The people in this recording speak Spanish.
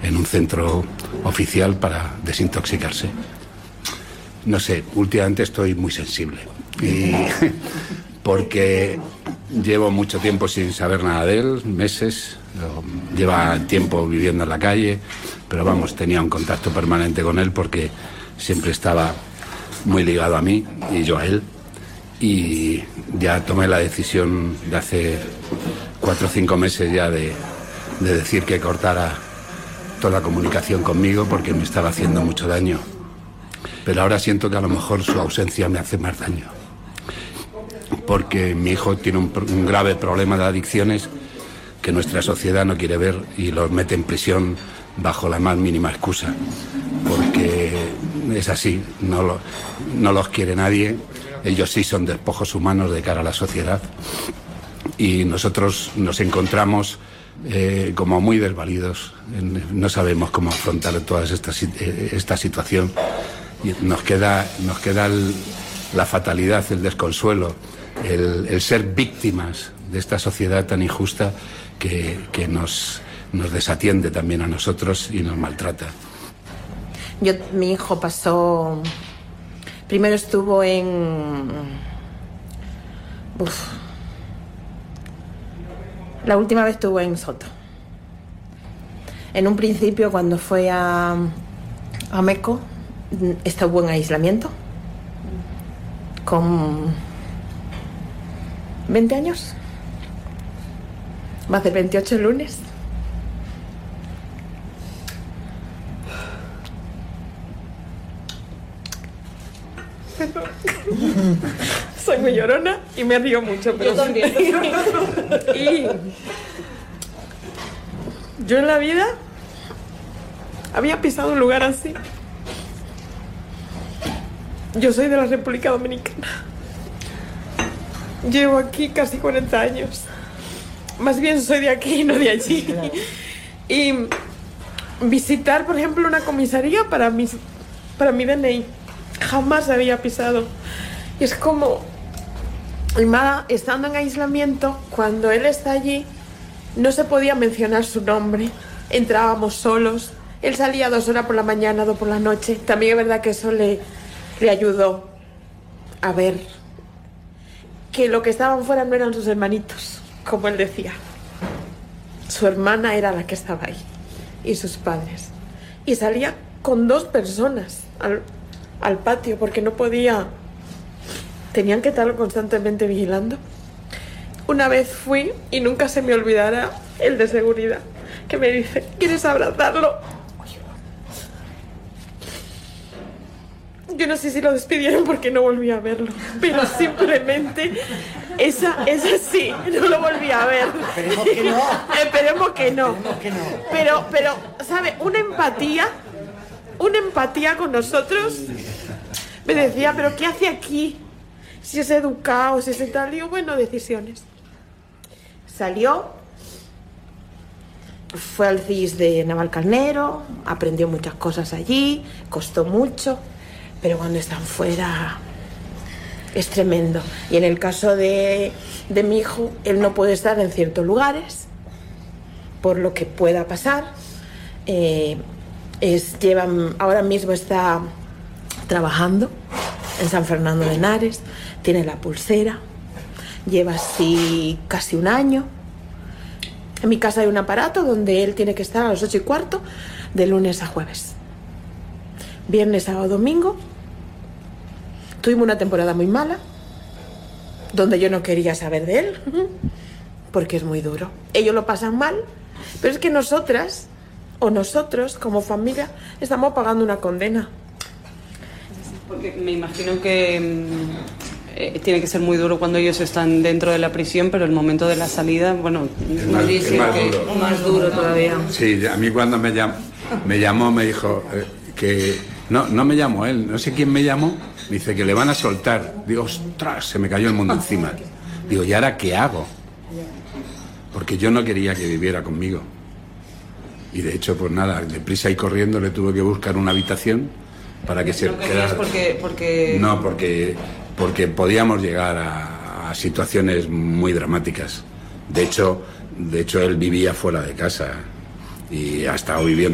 en un centro oficial para desintoxicarse. No sé, últimamente estoy muy sensible y porque llevo mucho tiempo sin saber nada de él, meses, lleva tiempo viviendo en la calle, pero vamos, tenía un contacto permanente con él porque siempre estaba muy ligado a mí y yo a él, y ya tomé la decisión de hace 4 o 5 meses ya de decir que cortara toda la comunicación conmigo porque me estaba haciendo mucho daño. Pero ahora siento que a lo mejor su ausencia me hace más daño, porque mi hijo tiene un grave problema de adicciones que nuestra sociedad no quiere ver y los mete en prisión bajo la más mínima excusa, porque es así, no los quiere nadie, ellos sí son despojos humanos de cara a la sociedad, y nosotros nos encontramos como muy desvalidos, no sabemos cómo afrontar toda esta situación. Y nos queda la fatalidad, el desconsuelo, el ser víctimas de esta sociedad tan injusta que nos desatiende también a nosotros y nos maltrata. Mi hijo pasó... Primero estuvo en... La última vez estuvo en Soto. En un principio, cuando fue a Meco, estuvo en aislamiento con 20 años. Va a hacer 28 el lunes. Soy muy llorona y me río mucho, pero... Yo también. Y yo en la vida había pisado un lugar así. Yo soy de la República Dominicana. Llevo aquí casi 40 años. Más bien soy de aquí y no de allí. Claro. Y visitar, por ejemplo, una comisaría para mi DNI jamás había pisado. Y es como, estando en aislamiento, cuando él está allí, no se podía mencionar su nombre. Entrábamos solos. Él salía 2 horas por la mañana, 2 por la noche. También es verdad que eso le ayudó a ver que lo que estaban fuera no eran sus hermanitos, como él decía. Su hermana era la que estaba ahí y sus padres. Y salía con 2 personas al patio porque no podía. Tenían que estarlo constantemente vigilando. Una vez fui y nunca se me olvidará el de seguridad que me dice: ¿quieres abrazarlo? Yo no sé si lo despidieron porque no volví a verlo, pero simplemente esa sí, no lo volví a ver. Esperemos que no. Esperemos que no. Esperemos que no. Pero, ¿sabe? Una empatía con nosotros. Me decía, ¿pero qué hace aquí? Si es educado, si es tal. Digo, bueno, decisiones. Salió, fue al CIS de Navalcarnero, aprendió muchas cosas allí, costó mucho. Pero cuando están fuera es tremendo. Y en el caso de mi hijo, él no puede estar en ciertos lugares por lo que pueda pasar. Ahora mismo está trabajando en San Fernando de Henares, tiene la pulsera, lleva así casi 1 año. En mi casa hay un aparato donde él tiene que estar a las 8:15 de lunes a jueves. Viernes, sábado, domingo. Tuvimos una temporada muy mala, donde yo no quería saber de él, porque es muy duro. Ellos lo pasan mal, pero es que nosotras, o nosotros, como familia, estamos pagando una condena. Porque me imagino que tiene que ser muy duro cuando ellos están dentro de la prisión, pero el momento de la salida, bueno, más duro todavía. Sí, a mí cuando me llamó me dijo que... No me llamó él, no sé quién me llamó, dice que le van a soltar. Digo, ostras, se me cayó el mundo encima. Digo, ¿y ahora qué hago? Porque yo no quería que viviera conmigo. Y de hecho, pues nada, deprisa y corriendo le tuve que buscar una habitación para que se quedara. Porque... No, porque podíamos llegar a situaciones muy dramáticas. De hecho, él vivía fuera de casa y ha estado viviendo